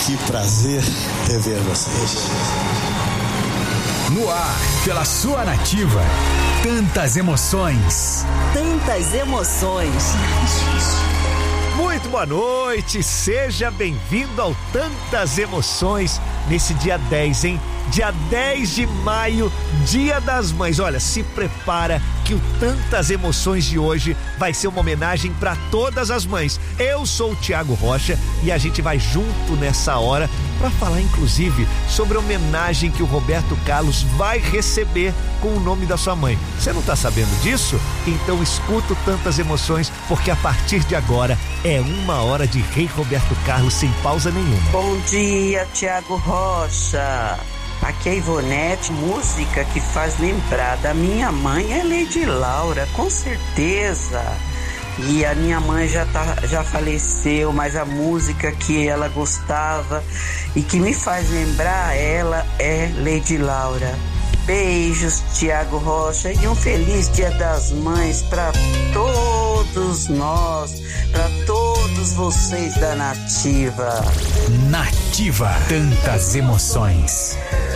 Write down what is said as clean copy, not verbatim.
Que prazer rever vocês. No ar, pela sua Nativa. Tantas emoções. Tantas emoções. Muito boa noite, seja bem-vindo ao Tantas Emoções nesse dia 10, hein? Dia 10 de maio, Dia das Mães. Olha, se prepara que o Tantas Emoções de hoje vai ser uma homenagem para todas as mães. Eu sou o Thiago Rocha e a gente vai junto nessa hora para falar inclusive sobre a homenagem que o Roberto Carlos vai receber com o nome da sua mãe. Você não tá sabendo disso? Então escuta o Tantas Emoções, porque a partir de agora é 1 hora de Rei Roberto Carlos sem pausa nenhuma. Bom dia, Thiago Rocha. Aqui é Ivonete, música que faz lembrar da minha mãe é Lady Laura, com certeza. E a minha mãe já faleceu, mas a música que ela gostava e que me faz lembrar ela é Lady Laura. Beijos, Thiago Rocha, e um feliz Dia das Mães para todos nós, para todos vocês da Nativa. Nativa, tantas emoções.